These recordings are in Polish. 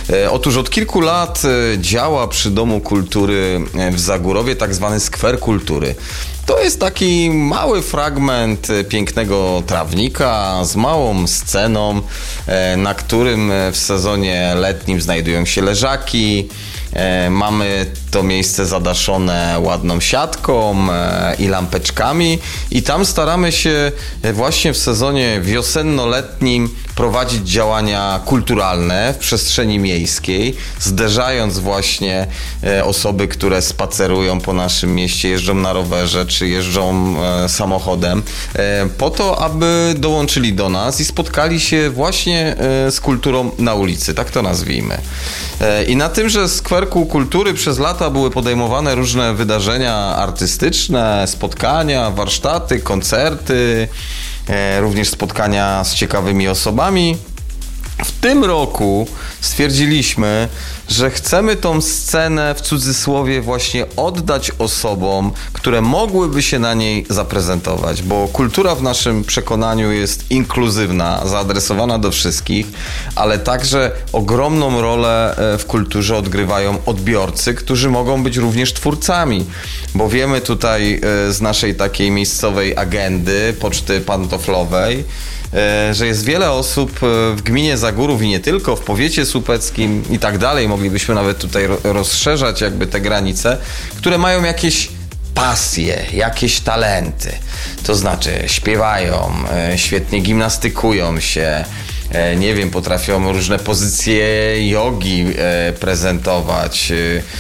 Otóż od kilku lat działa przy Domu Kultury w Zagórowie tak zwany skwer kultury. To jest taki mały fragment pięknego trawnika z małą sceną, na którym w sezonie letnim znajdują się leżaki. Mamy to miejsce zadaszone ładną siatką i lampeczkami i tam staramy się właśnie w sezonie wiosenno-letnim prowadzić działania kulturalne w przestrzeni miejskiej, zderzając właśnie osoby, które spacerują po naszym mieście, jeżdżą na rowerze czy jeżdżą samochodem, po to, aby dołączyli do nas i spotkali się właśnie z kulturą na ulicy, tak to nazwijmy. I na tymże skwerku kultury przez lata były podejmowane różne wydarzenia artystyczne, spotkania, warsztaty, koncerty, również spotkania z ciekawymi osobami. W tym roku stwierdziliśmy, że chcemy tą scenę w cudzysłowie właśnie oddać osobom, które mogłyby się na niej zaprezentować, bo kultura w naszym przekonaniu jest inkluzywna, zaadresowana do wszystkich, ale także ogromną rolę w kulturze odgrywają odbiorcy, którzy mogą być również twórcami, bo wiemy tutaj z naszej takiej miejscowej agendy, poczty pantoflowej, że jest wiele osób w gminie Zagórów i nie tylko, w powiecie słupeckim i tak dalej, moglibyśmy nawet tutaj rozszerzać jakby te granice, które mają jakieś pasje, jakieś talenty, to znaczy śpiewają, świetnie gimnastykują się, nie wiem, potrafią różne pozycje jogi prezentować,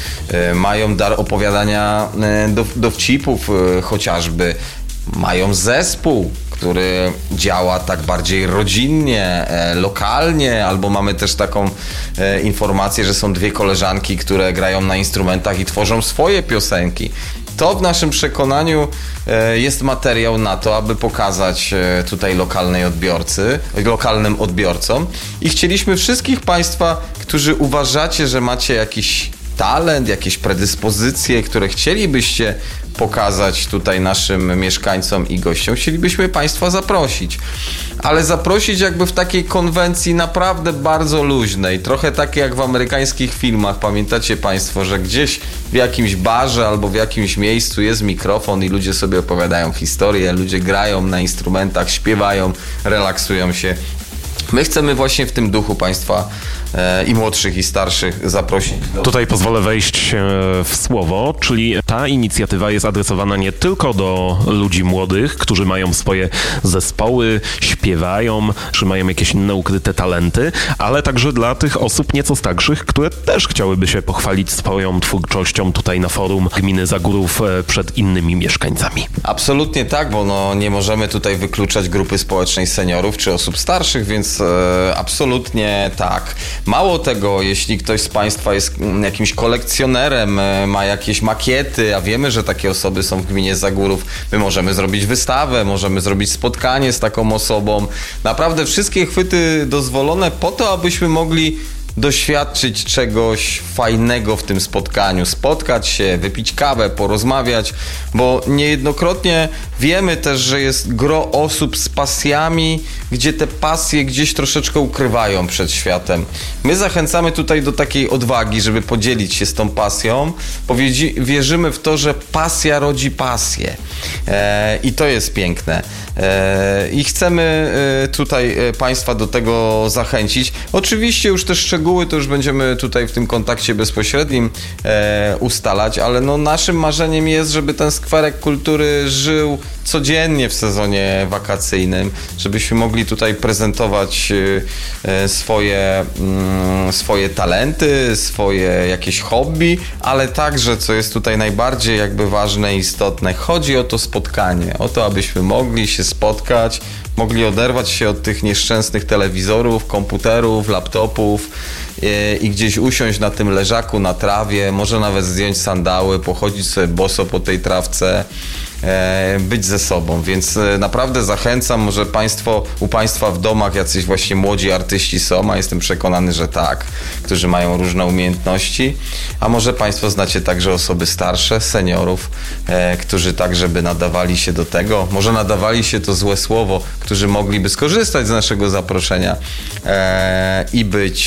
mają dar opowiadania dowcipów chociażby, mają zespół, który działa tak bardziej rodzinnie, lokalnie, albo mamy też taką informację, że są dwie koleżanki, które grają na instrumentach i tworzą swoje piosenki. To w naszym przekonaniu jest materiał na to, aby pokazać tutaj lokalnym odbiorcom i chcieliśmy wszystkich Państwa, którzy uważacie, że macie jakiś talent, jakieś predyspozycje, które chcielibyście pokazać tutaj naszym mieszkańcom i gościom, chcielibyśmy Państwa zaprosić. Ale zaprosić jakby w takiej konwencji naprawdę bardzo luźnej, trochę takie jak w amerykańskich filmach. Pamiętacie Państwo, że gdzieś w jakimś barze albo w jakimś miejscu jest mikrofon i ludzie sobie opowiadają historię, ludzie grają na instrumentach, śpiewają, relaksują się. My chcemy właśnie w tym duchu Państwa i młodszych i starszych zaprosić. Tutaj pozwolę wejść w słowo, czyli ta inicjatywa jest adresowana nie tylko do ludzi młodych, którzy mają swoje zespoły, śpiewają, czy mają jakieś inne ukryte talenty, ale także dla tych osób nieco starszych, które też chciałyby się pochwalić swoją twórczością tutaj na forum gminy Zagórów przed innymi mieszkańcami. Absolutnie tak, bo nie możemy tutaj wykluczać grupy społecznej seniorów czy osób starszych, więc absolutnie tak. Mało tego, jeśli ktoś z Państwa jest jakimś kolekcjonerem, ma jakieś makiety, a wiemy, że takie osoby są w gminie Zagórów, my możemy zrobić wystawę, możemy zrobić spotkanie z taką osobą. Naprawdę wszystkie chwyty dozwolone po to, abyśmy mogli doświadczyć czegoś fajnego w tym spotkaniu, spotkać się, wypić kawę, porozmawiać, bo niejednokrotnie wiemy też, że jest gro osób z pasjami, gdzie te pasje gdzieś troszeczkę ukrywają przed światem. My zachęcamy tutaj do takiej odwagi, żeby podzielić się z tą pasją, bo wierzymy w to, że pasja rodzi pasję. I to jest piękne. I chcemy tutaj Państwa do tego zachęcić. Oczywiście już te szczegóły to już będziemy tutaj w tym kontakcie bezpośrednim ustalać, ale no naszym marzeniem jest, żeby ten skwerek kultury żył codziennie w sezonie wakacyjnym, żebyśmy mogli tutaj prezentować swoje talenty, swoje jakieś hobby, ale także, co jest tutaj najbardziej jakby ważne i istotne, chodzi o to spotkanie, o to, abyśmy mogli się spotkać, mogli oderwać się od tych nieszczęsnych telewizorów, komputerów, laptopów i gdzieś usiąść na tym leżaku, na trawie, może nawet zdjąć sandały, pochodzić sobie boso po tej trawce, być ze sobą, więc naprawdę zachęcam, może u Państwa w domach jacyś właśnie młodzi artyści są, a jestem przekonany, że tak, którzy mają różne umiejętności, a może Państwo znacie także osoby starsze, seniorów, którzy także by nadawali się do tego, może nadawali się to złe słowo, którzy mogliby skorzystać z naszego zaproszenia i być